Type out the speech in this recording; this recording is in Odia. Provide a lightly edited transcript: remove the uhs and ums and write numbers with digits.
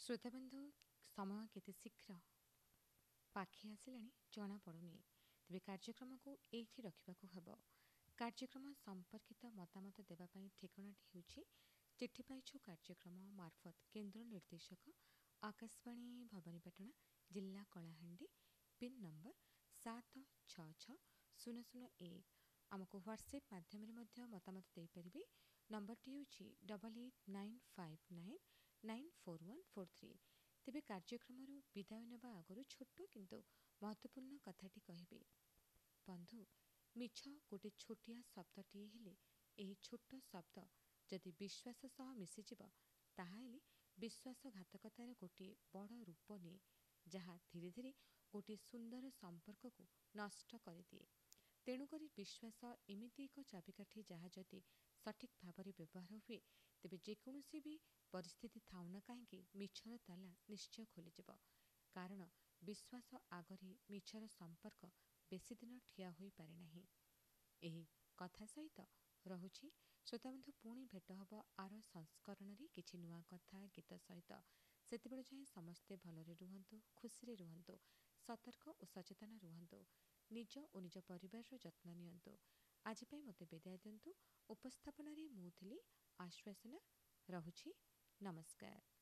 ଶ୍ରୋତାବନ୍ଧୁ ସମୟ କେତେ ଶୀଘ୍ର ପାଖେଇ ଆସିଲାଣି ଜଣାପଡ଼ୁନି। ତେବେ କାର୍ଯ୍ୟକ୍ରମକୁ ଏଇଠି ରଖିବାକୁ ହେବ। କାର୍ଯ୍ୟକ୍ରମ ସମ୍ପର୍କିତ ମତାମତ ଦେବା ପାଇଁ ଠିକଣାଟି ହେଉଛି ଚିଠି ପାଇଛୁ କାର୍ଯ୍ୟକ୍ରମ ମାର୍ଫତ କେନ୍ଦ୍ର ନିର୍ଦ୍ଦେଶକ ଆକାଶବାଣୀ ଭବାନୀପାଟଣା ଜିଲ୍ଲା କଳାହାଣ୍ଡି ପିନ୍ ନମ୍ବର 766001। ଆମକୁ ହ୍ୱାଟ୍ସଆପ୍ ମାଧ୍ୟମରେ ମଧ୍ୟ ମତାମତ ଦେଇପାରିବେ। ନମ୍ବରଟି ହେଉଛି 8895994143। ତେବେ କାର୍ଯ୍ୟକ୍ରମରୁ ବିଦାୟ ନେବା ଆଗରୁ ଛୋଟ କିନ୍ତୁ ମହତ୍ତ୍ୱପୂର୍ଣ୍ଣ କଥାଟି କହିବି। ବନ୍ଧୁ, ମିଛ ଗୋଟିଏ ଛୋଟିଆ ଶବ୍ଦଟିଏ ହେଲେ ଏହି ଛୋଟ ଶବ୍ଦ ଯଦି ବିଶ୍ୱାସ ସହ ମିଶିଯିବ ତାହାହେଲେ ବିଶ୍ୱାସଘାତକତାର ଗୋଟିଏ ବଡ଼ ରୂପ ନିଏ, ଯାହା ଧୀରେ ଧୀରେ ଗୋଟିଏ ସୁନ୍ଦର ସମ୍ପର୍କକୁ ନଷ୍ଟ କରିଦିଏ। ତେଣୁକରି ବିଶ୍ୱାସ ଏମିତି ଏକ ଚାବିକାଠି ଯାହା ଯଦି ସଠିକ୍ ଭାବରେ ବ୍ୟବହାର ହୁଏ ତେବେ ଯେକୌଣସି ବି ପରିସ୍ଥିତି ଥାଉନା କାହିଁକି ମିଛର ତାଲା ନିଶ୍ଚୟ ଖୋଲିଯିବ। କାରଣ ବିଶ୍ୱାସ ଆଗରେ ମିଛର ସମ୍ପର୍କ ବେଶୀ ଦିନ ଠିଆ ହୋଇପାରେ ନାହିଁ। ଏହି କଥା ସହିତ ରହୁଛି ଶ୍ରୋତାବନ୍ଧୁ, ପୁଣି ଭେଟ ହେବ ଆର ସଂସ୍କରଣରେ କିଛି ନୂଆ କଥା ଗୀତ ସହିତ। ସେତେବେଳେ ଯାଏଁ ସମସ୍ତେ ଭଲରେ ରୁହନ୍ତୁ, ଖୁସିରେ ରୁହନ୍ତୁ, ସତର୍କ ଓ ସଚେତନ ରୁହନ୍ତୁ। ନିଜ ଓ ନିଜ ପରିବାରର ଯତ୍ନ ନିଅନ୍ତୁ। ଆଜି ପାଇଁ ମୋତେ ବିଦାୟ ଦିଅନ୍ତୁ। ଉପସ୍ଥାପନାରେ ମୁଁ ଥିଲି ଆଶ୍ୱାସନା। ରହୁଛି। ନମସ୍କାର।